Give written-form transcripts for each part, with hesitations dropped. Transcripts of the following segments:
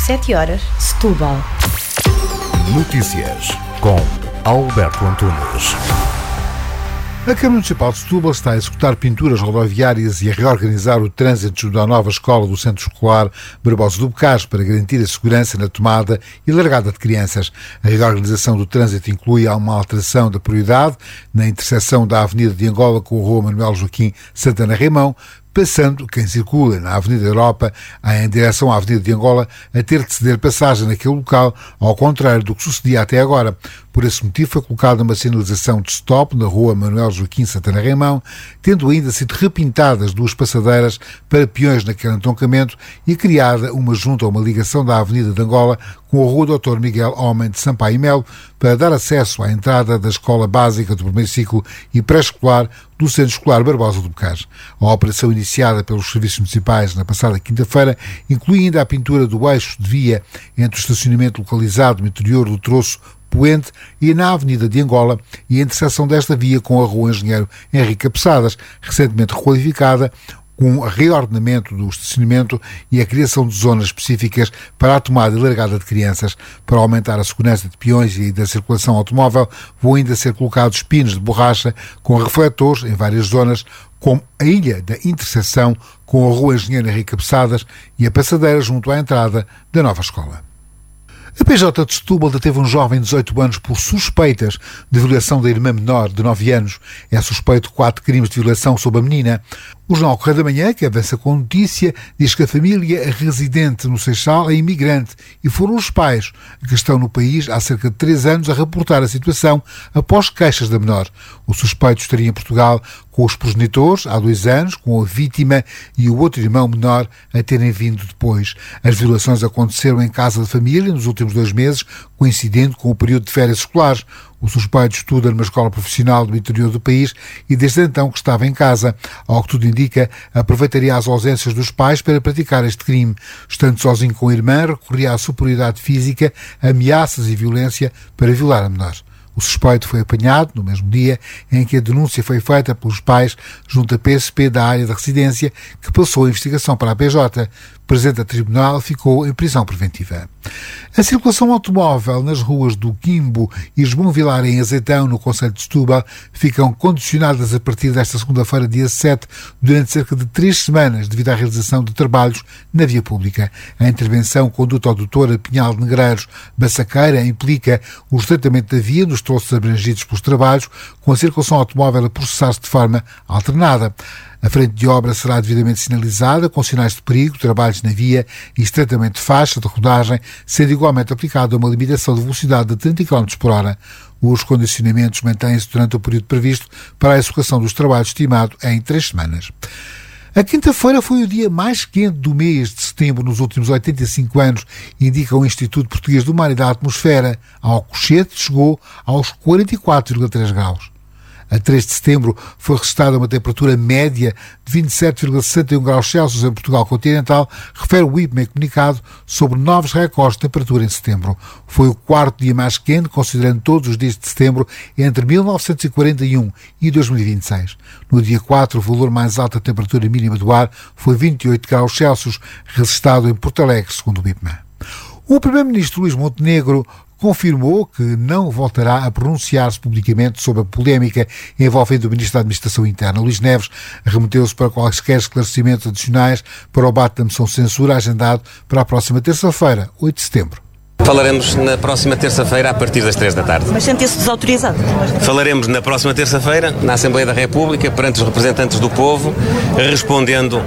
7h, Setúbal. Notícias com Alberto Antunes. A Câmara Municipal de Setúbal está a executar pinturas rodoviárias e a reorganizar o trânsito junto à nova escola do Centro Escolar Barbosa do Bocage para garantir a segurança na tomada e largada de crianças. A reorganização do trânsito inclui uma alteração da prioridade na interseção da Avenida de Angola com a Rua Manuel Joaquim Santana Raimão, passando quem circula na Avenida Europa em direção à Avenida de Angola a ter de ceder passagem naquele local, ao contrário do que sucedia até agora. Por esse motivo foi colocada uma sinalização de stop na Rua Manuel Joaquim Santana Raimão, tendo ainda sido repintadas duas passadeiras para peões naquele entroncamento e criada uma junta a uma ligação da Avenida de Angola com a Rua Dr. Miguel Homem de Sampaio e Melo para dar acesso à entrada da Escola Básica do Primeiro Ciclo e Pré-Escolar do Centro Escolar Barbosa do Bocage. A operação iniciada pelos serviços municipais na passada quinta-feira inclui ainda a pintura do eixo de via entre o estacionamento localizado no interior do troço Poente e na Avenida de Angola e a interseção desta via com a Rua Engenheiro Henrique Cabeçadas, recentemente requalificada, com o reordenamento do estacionamento e a criação de zonas específicas para a tomada e largada de crianças. Para aumentar a segurança de peões e da circulação automóvel, vão ainda ser colocados pinos de borracha com refletores em várias zonas, como a ilha da interseção com a Rua Engenheiro Henrique Cabeçadas e a passadeira junto à entrada da nova escola. A PJ de Setúbal deteve um jovem de 18 anos por suspeitas de violação da irmã menor de 9 anos. É suspeito de 4 crimes de violação sobre a menina. O Jornal Correio da Manhã, que avança com notícia, diz que a família residente no Seixal é imigrante e foram os pais que estão no país há cerca de 3 anos a reportar a situação após queixas da menor. O suspeito estaria em Portugal com os progenitores há 2 anos, com a vítima e o outro irmão menor a terem vindo depois. As violações aconteceram em casa de família nos últimos 2 meses, coincidendo com o período de férias escolares. O suspeito estuda numa escola profissional do interior do país e desde então que estava em casa. Ao que tudo indica, aproveitaria as ausências dos pais para praticar este crime. Estando sozinho com a irmã, recorria à superioridade física, ameaças e violência para violar a menor. O suspeito foi apanhado no mesmo dia em que a denúncia foi feita pelos pais junto à PSP da área da residência, que passou a investigação para a PJ. Presidente a tribunal ficou em prisão preventiva. A circulação automóvel nas ruas do Quimbo e João Vilar em Azeitão, no concelho de Setúbal, ficam condicionadas a partir desta segunda-feira, dia 7, durante cerca de 3 semanas, devido à realização de trabalhos na via pública. A intervenção conduta ao doutor Pinhal de Negreiros Bassaqueira implica o estreitamento da via nos troços abrangidos pelos trabalhos, com a circulação automóvel a processar-se de forma alternada. A frente de obra será devidamente sinalizada, com sinais de perigo, trabalhos na via e estreitamento de faixa de rodagem, sendo igualmente aplicada uma limitação de velocidade de 30 km por hora. Os condicionamentos mantêm-se durante o período previsto para a execução dos trabalhos, estimado em 3 semanas. A quinta-feira foi o dia mais quente do mês de setembro nos últimos 85 anos, indica o Instituto Português do Mar e da Atmosfera. A Alcochete chegou aos 44,3 graus. A 3 de setembro foi registrada uma temperatura média de 27,61 graus Celsius em Portugal continental, refere o IPMA em comunicado sobre novos recordes de temperatura em setembro. Foi o 4º dia mais quente, considerando todos os dias de setembro, entre 1941 e 2026. No dia 4, o valor mais alto da temperatura mínima do ar foi 28 graus Celsius, registrado em Porto Alegre, segundo o IPMA. O primeiro-ministro Luís Montenegro confirmou que não voltará a pronunciar-se publicamente sobre a polémica envolvendo o Ministro da Administração Interna. Luís Neves remeteu-se para quaisquer esclarecimentos adicionais para o debate da moção de censura agendado para a próxima terça-feira, 8 de setembro. Falaremos na próxima terça-feira a partir das 3 da tarde. Mas sente-se desautorizado? Falaremos na próxima terça-feira na Assembleia da República perante os representantes do povo, respondendo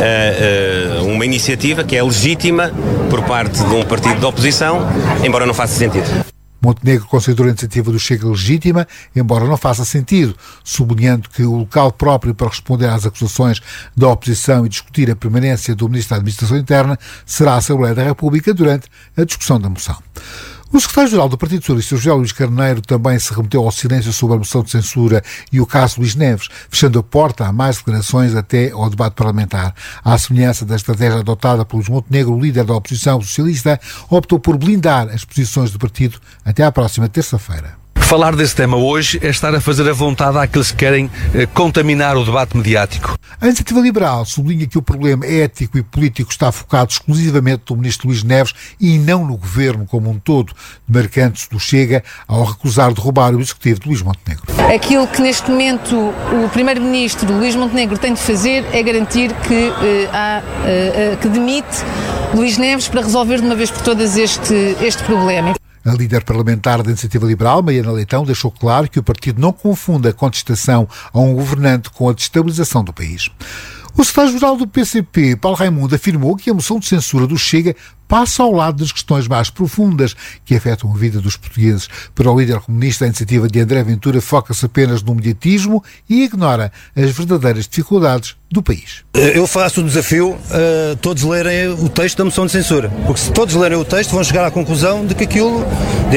a uma iniciativa que é legítima por parte de um partido de oposição, embora não faça sentido. Montenegro considerou a iniciativa do Chega legítima, embora não faça sentido, sublinhando que o local próprio para responder às acusações da oposição e discutir a permanência do Ministro da Administração Interna será a Assembleia da República durante a discussão da moção. O secretário-geral do Partido Socialista, José Luís Carneiro, também se remeteu ao silêncio sobre a moção de censura e o caso Luís Neves, fechando a porta a mais declarações até ao debate parlamentar. À semelhança da estratégia adotada por Luís Montenegro, o líder da oposição socialista optou por blindar as posições do partido até à próxima terça-feira. Falar desse tema hoje é estar a fazer a vontade àqueles que querem contaminar o debate mediático. A Iniciativa Liberal sublinha que o problema ético e político está focado exclusivamente no ministro Luís Neves e não no governo como um todo, demarcando-se do Chega ao recusar derrubar o executivo de Luís Montenegro. Aquilo que neste momento o primeiro-ministro Luís Montenegro tem de fazer é garantir que demite Luís Neves para resolver de uma vez por todas este problema. A líder parlamentar da Iniciativa Liberal, Mariana Leitão, deixou claro que o partido não confunde a contestação a um governante com a destabilização do país. O secretário-geral do PCP, Paulo Raimundo, afirmou que a moção de censura do Chega passa ao lado das questões mais profundas que afetam a vida dos portugueses. Para o líder comunista, a iniciativa de André Ventura foca-se apenas no mediatismo e ignora as verdadeiras dificuldades do país. Eu faço o desafio a todos lerem o texto da moção de censura, porque se todos lerem o texto vão chegar à conclusão de que aquilo,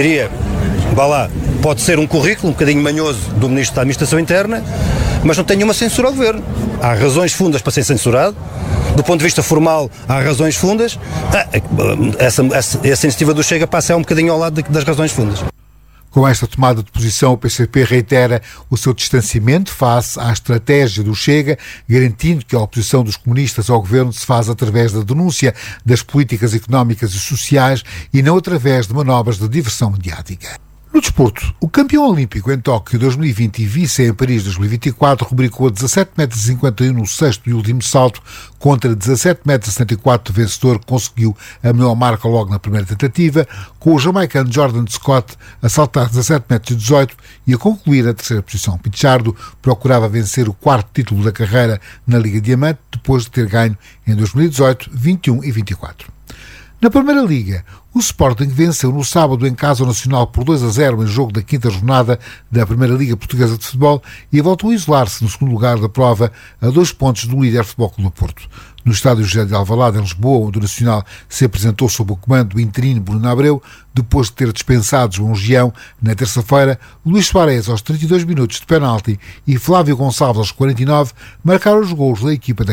pode ser um currículo um bocadinho manhoso do Ministro da Administração Interna, mas não tem nenhuma censura ao Governo. Há razões fundas para ser censurado. Do ponto de vista formal, há razões fundas. Essa iniciativa do Chega passa um bocadinho ao lado das razões fundas. Com esta tomada de posição, o PCP reitera o seu distanciamento face à estratégia do Chega, garantindo que a oposição dos comunistas ao governo se faz através da denúncia das políticas económicas e sociais e não através de manobras de diversão mediática. No desporto, o campeão olímpico em Tóquio 2020 e vice em Paris 2024 rubricou 17,51 m no sexto e último salto contra 17,74 m do vencedor, que conseguiu a melhor marca logo na primeira tentativa, com o jamaicano Jordan Scott a saltar 17,18 m e a concluir na terceira posição. Pichardo procurava vencer o quarto título da carreira na Liga Diamante, depois de ter ganho em 2018, 21 e 24. Na Primeira Liga, o Sporting venceu no sábado em casa o Nacional por 2-0 em jogo da quinta jornada da Primeira Liga Portuguesa de Futebol e voltou a isolar-se no segundo lugar da prova a 2 pontos do líder Futebol Clube do Porto. No estádio José de Alvalade, em Lisboa, onde o Nacional se apresentou sob o comando do interino Bruno Abreu, depois de ter dispensado João Gião na terça-feira, Luís Soares aos 32 minutos de penalti e Flávio Gonçalves aos 49 marcaram os gols da equipa da